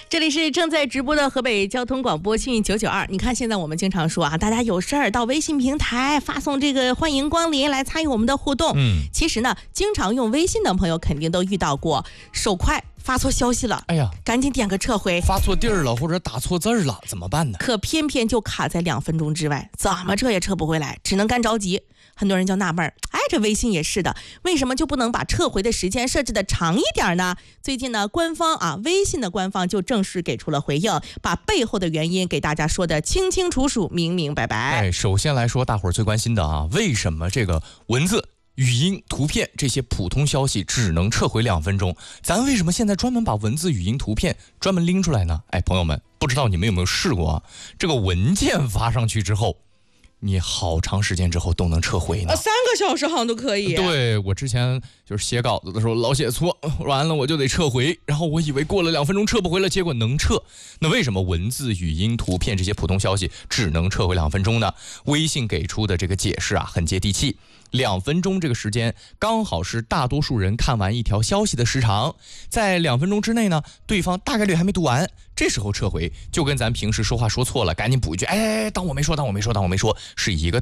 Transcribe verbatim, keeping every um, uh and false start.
这里是正在直播的河北交通广播幸运九九二。你看，现在我们经常说啊，大家有事儿到微信平台发送这个欢迎光临来参与我们的互动。嗯，其实呢，经常用微信的朋友肯定都遇到过手快发错消息了，哎呀，赶紧点个撤回， 发错地儿了或者打错字儿了，怎么办呢？ 可偏偏就卡在两分钟之外，怎么撤也撤不回来，只能干着急。很多人就纳闷，哎，这微信也是的，为什么就不能把撤回的时间设置的长一点呢？最近呢，官方啊，微信的官方就正式给出了回应，把背后的原因给大家说的清清楚楚、明明白白。 哎，首先来说，大伙儿最关心的啊，为什么这个文字、语音、图片这些普通消息只能撤回两分钟？咱为什么现在专门把文字、语音、图片专门拎出来呢？哎，朋友们，不知道你们有没有试过啊？这个文件发上去之后，你好长时间之后都能撤回呢？ 啊，三个小时好像都可以。 对，我之前就是写稿子的时候老写错，完了我就得撤回，然后我以为过了两分钟撤不回了，结果能撤。那为什么文字、语音、图片这些普通消息只能撤回两分钟呢？微信给出的这个解释啊，很接地气。两分钟这个时间刚好是大多数人看完一条消息的时长，在两分钟之内呢，对方大概率还没读完，这时候撤回就跟咱平时说话说错了赶紧补一句，哎，当我没说当我没说当我没说是一个